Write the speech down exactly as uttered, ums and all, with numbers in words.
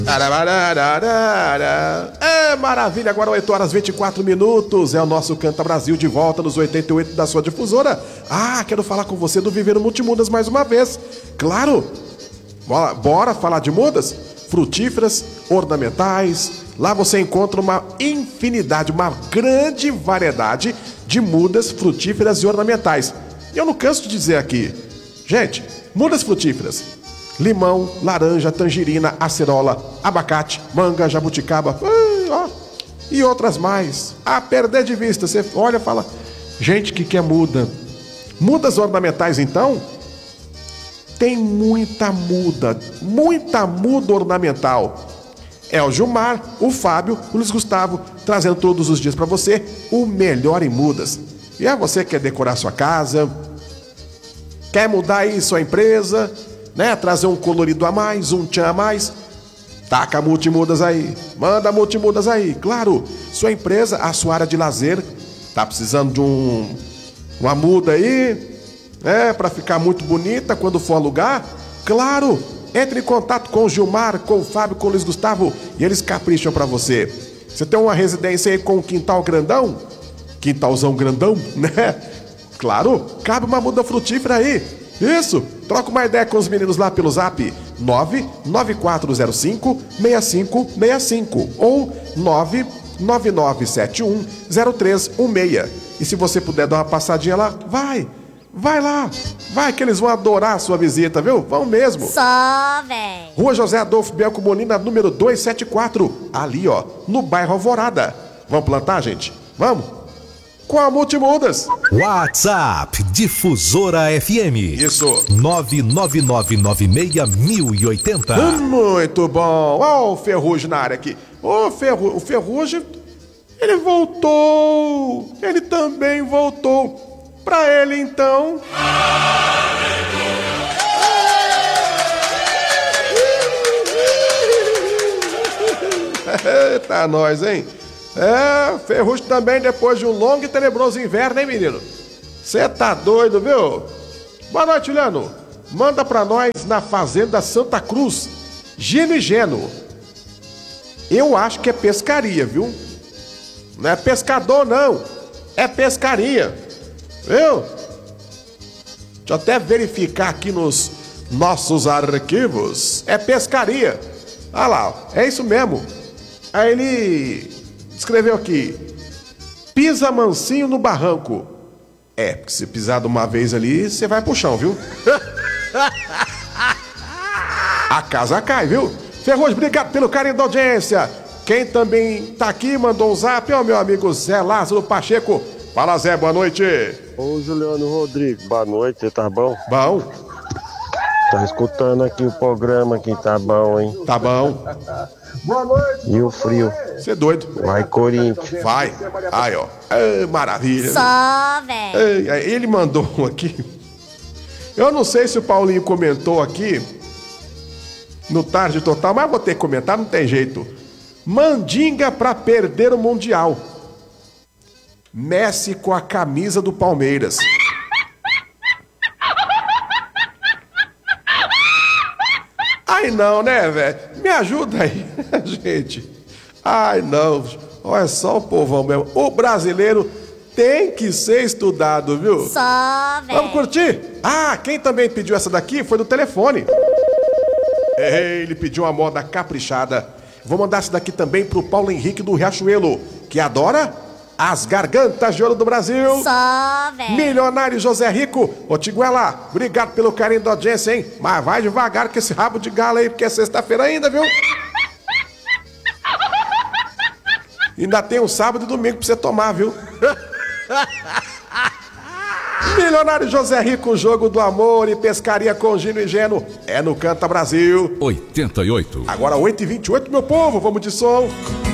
É maravilha, agora oito horas e vinte e quatro minutos. É o nosso Canta Brasil de volta nos oitenta e oito da sua difusora. Ah, quero falar com você do Viver Multimudas mais uma vez. Claro! Bora, bora falar de mudas? Frutíferas, ornamentais. Lá você encontra uma infinidade, uma grande variedade de mudas frutíferas e ornamentais. E eu não canso de dizer aqui, gente, mudas frutíferas: limão, laranja, tangerina, acerola, abacate, manga, jabuticaba, uh, ó, e outras mais. A perder de vista, você olha e fala, gente, que que é muda? Mudas ornamentais, então? Tem muita muda, muita muda ornamental. É o Gilmar, o Fábio, o Luiz Gustavo, trazendo todos os dias para você o melhor em mudas. E é você que quer decorar sua casa, quer mudar aí sua empresa, né? Trazer um colorido a mais, um tchan a mais. Taca Multimudas aí, manda Multimudas aí. Claro, sua empresa, a sua área de lazer, tá precisando de um, uma muda aí, né? Para ficar muito bonita quando for alugar. Claro, entre em contato com o Gilmar, com o Fábio, com o Luiz Gustavo e eles capricham para você. Você tem uma residência aí com um quintal grandão, quintalzão grandão, né? Claro, cabe uma muda frutífera aí. Isso, troca uma ideia com os meninos lá pelo zap nove nove quatro zero cinco seis cinco seis cinco ou nove nove nove sete um zero três um seis. E se você puder dar uma passadinha lá, vai, vai lá, vai que eles vão adorar a sua visita, viu? Vão mesmo. Só, véi. Rua José Adolfo Bianco Molina, número duzentos e setenta e quatro, ali ó, no bairro Alvorada. Vamos plantar, gente? Vamos? Com a Multimudas. WhatsApp Difusora F M. Isso. nove nove nove nove seis mil e oitenta. Muito bom. Ó, o Ferrugem na área aqui. Ô, Ferru... o Ferrugem, ele voltou. Ele também voltou. Pra ele, então. Eita, nós, hein? É, Ferrugem também depois de um longo e tenebroso inverno, hein, menino? Você tá doido, viu? Boa noite, Juliano. Manda pra nós na Fazenda Santa Cruz, Gino e Geno. Eu acho que é pescaria, viu? Não é pescador, não. É pescaria. Viu? Deixa eu até verificar aqui nos nossos arquivos. É pescaria. Ah lá, é isso mesmo. Aí ele escreveu aqui: pisa mansinho no barranco. É, porque se pisar de uma vez ali, você vai pro chão, viu? A casa cai, viu? Ferrugem, obrigado pelo carinho da audiência. Quem também tá aqui, mandou um zap, é o meu amigo Zé Lázaro Pacheco. Fala, Zé, boa noite. Ô, Juliano Rodrigues, boa noite, tá bom? Bom. Tá escutando aqui o programa aqui, tá bom, hein? Tá bom. Boa noite. E o frio? Você é doido. Vai, Corinthians. Vai. Aí, ó. É, maravilha. Só, velho. É, ele mandou um aqui. Eu não sei se o Paulinho comentou aqui no Tarde Total, mas vou ter que comentar, não tem jeito. Mandinga pra perder o Mundial. Messi com a camisa do Palmeiras. Ai não, né, velho? Me ajuda aí, gente. Ai não, olha só o povão mesmo. O brasileiro tem que ser estudado, viu? Só, velho. Vamos curtir? Ah, quem também pediu essa daqui foi do telefone. Ele pediu uma moda caprichada. Vou mandar essa daqui também pro Paulo Henrique do Riachuelo, que adora as gargantas de ouro do Brasil. Só, velho. Milionário José Rico. Ô, Tiguela, obrigado pelo carinho da audiência, hein? Mas vai devagar com esse rabo de galo aí, porque é sexta-feira ainda, viu? Ainda tem um sábado e domingo pra você tomar, viu? Milionário José Rico, jogo do amor e pescaria com Gino e Geno. É no Canta Brasil. oitenta e oito. Agora oito e vinte e oito, meu povo, vamos de som.